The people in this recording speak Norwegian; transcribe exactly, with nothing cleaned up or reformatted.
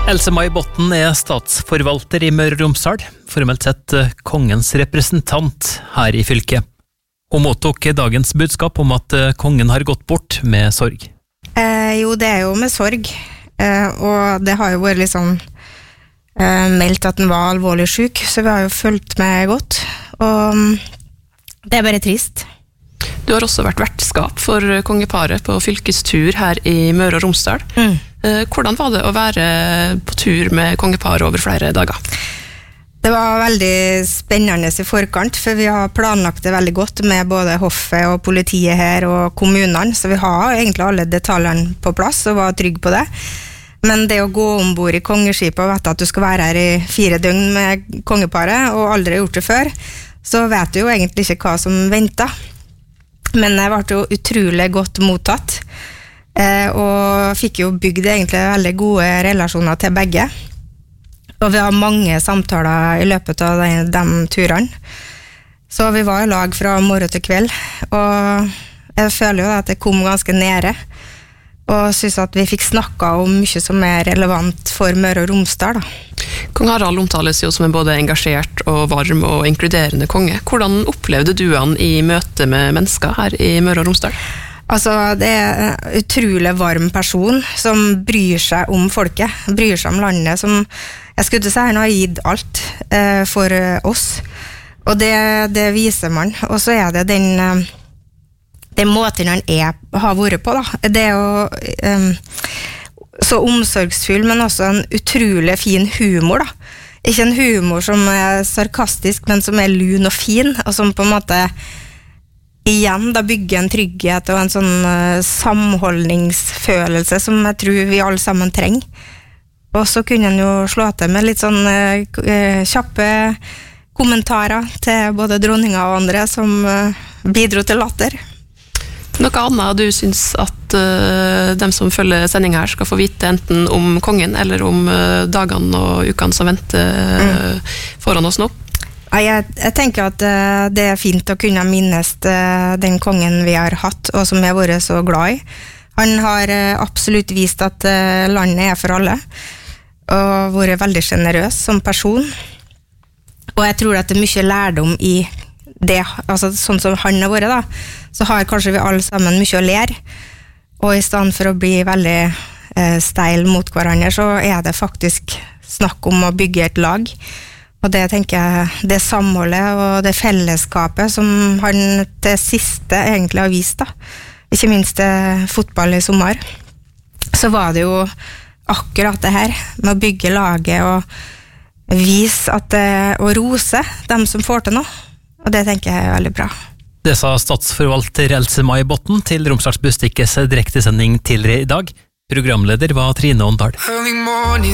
Else-May Botten er statsforvalter i Møre og Romsdal, formelt sett kongens representant her i fylket. Hun mottok dagens budskap om at kongen har gått bort med sorg. Eh, jo, det er jo med sorg, eh, og det har jo vært liksom eh, meldt at den var alvorlig syk, så vi har jo fulgt med godt, og det er bare trist. Du har også vært vertskap for kongeparet på fylkestur her i Møre og Romsdal. Mm. Hvordan var det å være på tur med kongeparet over flere dager? Det var veldig spennende i forkant, for vi har planlagt det veldig godt med både hoffet og politiet her og kommunene, så vi har egentlig alle detaljene på plass og var trygg på det. Men det å gå ombord i kongeskipet og vite at du skal være her i fire døgn med kongeparet, og aldri gjort det før, så vet du jo egentlig ikke hva som venter. Men jeg ble jo utrolig godt mottatt, eh, og fikk jo bygd egentlig veldig gode relasjoner til begge. Og vi har mange samtaler i løpet av de, de turene. Så vi var i lag fra morgen til kveld, og jeg føler jo at det kom ganske nære, og synes at vi fikk snakket om mye som er relevant for Møre og Romsdal. Da. Kong Harald omtales jo som en både engasjert og varm og inkluderende konge. Hvordan opplevde du han i møte med mennesker her i Møre og Romsdal? Altså, det er en utrolig varm person som bryr seg om folket, bryr seg om landet, som jeg skulle si han har gitt alt eh, for oss. Og det, det viser man. Og så er det den... Eh, den måten han er, har vært på, da. Det er jo um, så omsorgsfull, men også en utrolig fin humor, da. Ikke en humor som er sarkastisk, men som er lun og fin, og som på en måte igjen da bygger en trygghet og en sånn uh, samholdningsfølelse som jeg tror vi alle sammen trenger. Og så kunne han jo slå til med litt sånn uh, kjappe kommentarer til både dronninga og andre som uh, bidro til latter. Noe annet du synes at uh, dem som følger sending her skal få vite enten om kongen eller om uh, dagene og ukene som venter uh, mm. foran oss nå? Ja, jeg, jeg tenker at uh, det er fint å kunne minnes uh, den kongen vi har hatt og som vi har vært så glad i. Han har uh, absolutt vist at uh, landet er for alle og vært veldig generøs som person. Og jeg tror at det er mye lærdom i det, altså sånn som han har vært da, så har kanskje vi alle sammen mye å lære, og i stedet for å bli veldig eh, steil mot hverandre, så er det faktisk snakk om å bygge et lag, og det tenker jeg, det samholdet og det fellesskapet som han til siste egentlig har vist da, ikke minst eh, fotball i sommer, så var det jo akkurat det her, med å bygge laget og vise at, eh, og rose dem som får til noe. Og det tenker jeg er veldig bra. Det sa statsforvalter Else-May Botten til Romsdals Bustikkes direktesending tidligere i dag. Programleder var Trine Åndal.